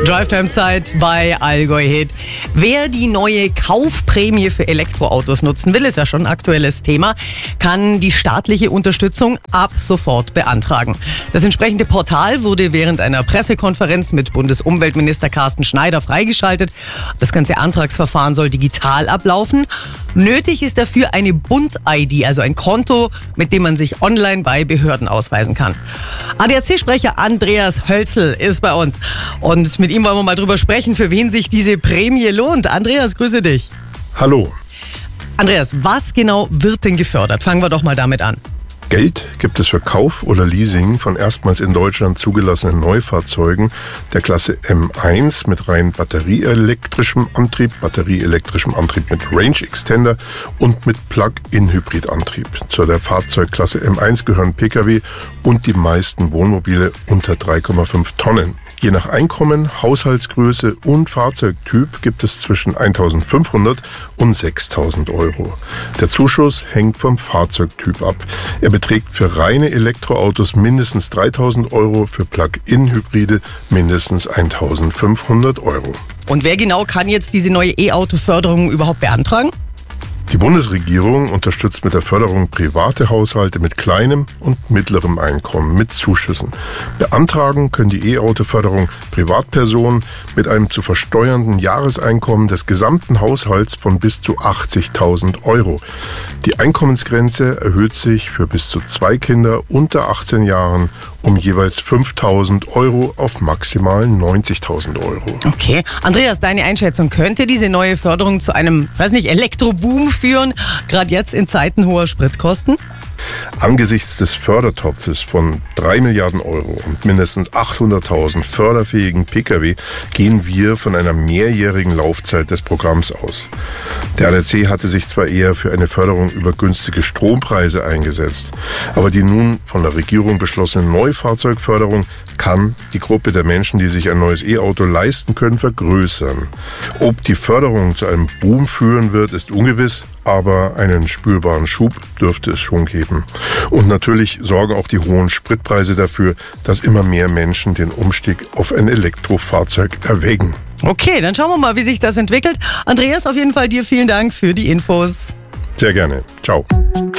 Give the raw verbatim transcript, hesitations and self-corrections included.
Drivetime-Zeit bei Allgäu Hit. Wer die neue Kaufprämie für Elektroautos nutzen will, ist ja schon ein aktuelles Thema, kann die staatliche Unterstützung ab sofort beantragen. Das entsprechende Portal wurde während einer Pressekonferenz mit Bundesumweltminister Carsten Schneider freigeschaltet. Das ganze Antragsverfahren soll digital ablaufen. Nötig ist dafür eine Bund-I D, also ein Konto, mit dem man sich online bei Behörden ausweisen kann. A D A C-Sprecher Andreas Hölzl ist bei uns und mit ihm wollen wir mal drüber sprechen, für wen sich diese Prämie lohnt. Andreas, grüße dich. Hallo. Andreas, was genau wird denn gefördert? Fangen wir doch mal damit an. Geld gibt es für Kauf oder Leasing von erstmals in Deutschland zugelassenen Neufahrzeugen der Klasse M eins mit rein batterieelektrischem Antrieb, batterieelektrischem Antrieb mit Range Extender und mit Plug-in-Hybrid-Antrieb. Zu der Fahrzeugklasse M eins gehören Pkw und die meisten Wohnmobile unter drei Komma fünf Tonnen. Je nach Einkommen, Haushaltsgröße und Fahrzeugtyp gibt es zwischen eintausendfünfhundert und sechstausend Euro. Der Zuschuss hängt vom Fahrzeugtyp ab. Er beträgt für reine Elektroautos mindestens dreitausend Euro, für Plug-in-Hybride mindestens eintausendfünfhundert Euro. Und wer genau kann jetzt diese neue E-Auto-Förderung überhaupt beantragen? Die Bundesregierung unterstützt mit der Förderung private Haushalte mit kleinem und mittlerem Einkommen mit Zuschüssen. Beantragen können die E-Auto-Förderung Privatpersonen mit einem zu versteuernden Jahreseinkommen des gesamten Haushalts von bis zu achtzigtausend Euro. Die Einkommensgrenze erhöht sich für bis zu zwei Kinder unter achtzehn Jahren um jeweils fünftausend Euro auf maximal neunzigtausend Euro. Okay. Andreas, deine Einschätzung, könnte diese neue Förderung zu einem, weiß nicht, Elektroboom führen, gerade jetzt in Zeiten hoher Spritkosten? Angesichts des Fördertopfes von drei Milliarden Euro und mindestens achthunderttausend förderfähigen Pkw gehen wir von einer mehrjährigen Laufzeit des Programms aus. Der A D A C hatte sich zwar eher für eine Förderung über günstige Strompreise eingesetzt, aber die nun von der Regierung beschlossene Neufahrzeugförderung kann die Gruppe der Menschen, die sich ein neues E-Auto leisten können, vergrößern. Ob die Förderung zu einem Boom führen wird, ist ungewiss, aber einen spürbaren Schub dürfte es schon geben. Und natürlich sorgen auch die hohen Spritpreise dafür, dass immer mehr Menschen den Umstieg auf ein Elektrofahrzeug erwägen. Okay, dann schauen wir mal, wie sich das entwickelt. Andreas, auf jeden Fall dir vielen Dank für die Infos. Sehr gerne. Ciao.